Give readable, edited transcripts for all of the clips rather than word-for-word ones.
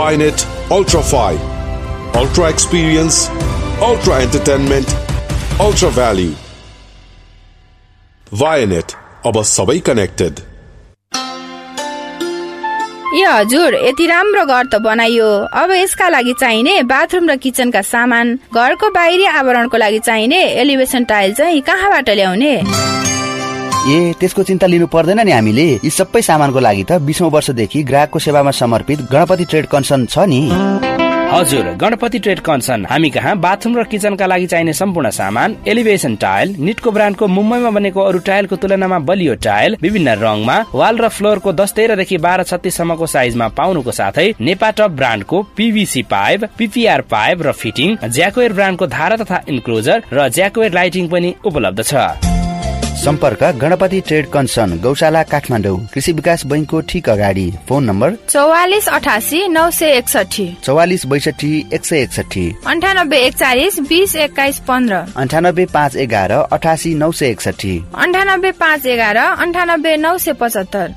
Vianet Ultra 5, Ultra Experience, Ultra Entertainment, Ultra Value. Vianet, अब सबै connected. ए हजुर, यति राम्रो घर त बनाइयो, अब यसका लागि चाहिने बाथरुम र किचनका सामान, घरको बाहिरी आवरणको लागि चाहिने एलिभेसन टाइल चाहिँ कहाँबाट ल्याउने? ए त्यसको चिन्ता लिनु पर्दैन नि। हामीले यी सबै सामानको लागि त 20औं वर्षदेखि ग्राहकको सेवामा समर्पित गणपति ट्रेड कन्सन छ नि। हजुर, गणपति ट्रेड कन्सन हामी कहाँ बाथरुम र किचनका लागि चाहिने सम्पूर्ण सामान, एलिभेसन टाइल, निटको ब्रान्डको मुम्बईमा बनेको अरू टाइलको तुलनामा बलियो टाइल, विभिन्न रङमा, वाल र फ्लोरको 10-13 देखि 12-36 सम्मको साइजमा पाउनुको साथै नेपाटप ब्रान्डको पीवीसी पाइप, पीपीआर पाइप र फिटिङ, ज्याकोएर ब्रान्डको धारा तथा इन्क्लोजर र ज्याकोएर लाइटिङ पनि उपलब्ध छ। सम्पर्क गणपति ट्रेड कन्सन, गौशाला, काठमाडौँ, कृषि विकास बैंकको ठीक अगाडि। Phone number 4488 961, 44 62 161, 98 41 20 21 15, 98 511 88 961, 98 511 98 975।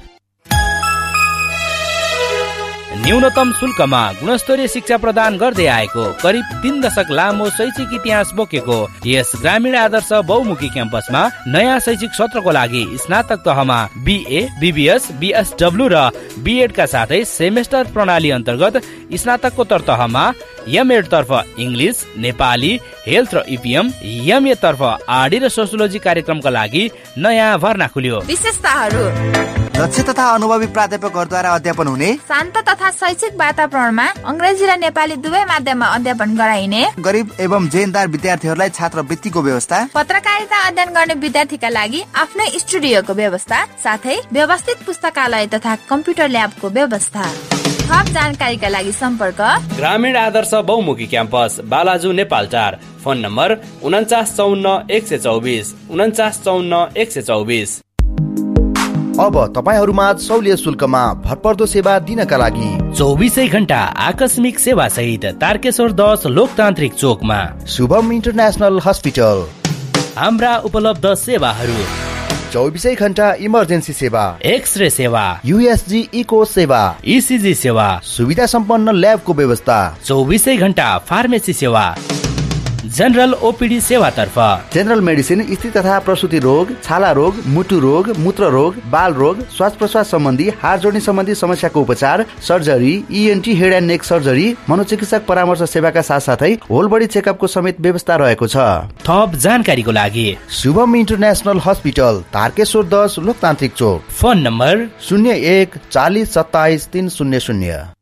न्यूनतम शुल्कमा गुणस्तरीय शिक्षा प्रदान गर्दै आएको करिब 3 दशक लामो शैक्षिक इतिहास बोकेको यस ग्रामीण आदर्श बहुमुखी क्याम्पसमा नयाँ शैक्षिक सत्रको लागि स्नातक तहमा बीए, बीबीएस, बीएसडब्ल्यू र बीएड का साथै सेमेस्टर प्रणाली अन्तर्गत स्नातकोत्तर तहमा एमएड तर्फ इंग्लिश, नेपाली, हेल्थ र ईपीएम, एमए तर्फ आरडी र सोसियोलोजी कार्यक्रमका लागि नयाँ भर्ना खुल्यो। विशेषताहरू: दक्ष तथा अनुभवी प्राध्यापकहरूद्वारा अध्यापन हुने, शान्त तथा शैक्षिक वातावरणमा अंग्रेजी र नेपाली दुवै माध्यममा अध्यापन गराइने, गरिब एवं जेनदार विद्यार्थीहरूलाई छात्रवृत्तिको व्यवस्था, पत्रकारिता अध्ययन गर्ने विद्यार्थीका लागि आफ्नै स्टुडियोको व्यवस्था, साथै व्यवस्थित पुस्तकालय तथा कम्प्युटर ल्याबको व्यवस्था। थप जानकारीका लागि सम्पर्क ग्रामीण आदर्श बहुमुखी क्याम्पस, बालाजु, नेपालटार। Phone number 49 54 124, 49 54 124। अब तपाईहरुमा सौलिय शुल्कमा भरपर्दो सेवा दिनका लागि 24 घण्टा आकस्मिक सेवा सहित तारकेश्वर 10 लोकतान्त्रिक चोकमा शुभम इन्टरनेशनल हस्पिटल। हाम्रा उपलब्ध सेवाहरू: 24 घण्टा इमर्जेन्सी सेवा, एक्सरे सेवा, यूएसजी इको सेवा, ईसीजी सेवा, सुविधा सम्पन्न ल्याबको व्यवस्था, 24 घण्टा फार्मेसी सेवा, जनरल ओपीडी सेवातर्फ जनरल मेडिसिन, स्त्री तथा प्रसूति रोग, छाला रोग, मुटु रोग, मूत्र रोग, बाल रोग, श्वास प्रश्वास सम्बन्धी, हाड जोड्ने सम्बन्धी समस्याको उपचार, surgery, ENT, head and neck surgery, मनोचिकित्सक परामर्श सेवाका साथसाथै होल बडी चेकअपको समेत व्यवस्था रहेको छ। थप जानकारीको लागि शुभम इन्टरनेशनल हस्पिटल, तारकेश्वर 10 लोकतान्त्रिक चोक। Phone number 01 40 27 300।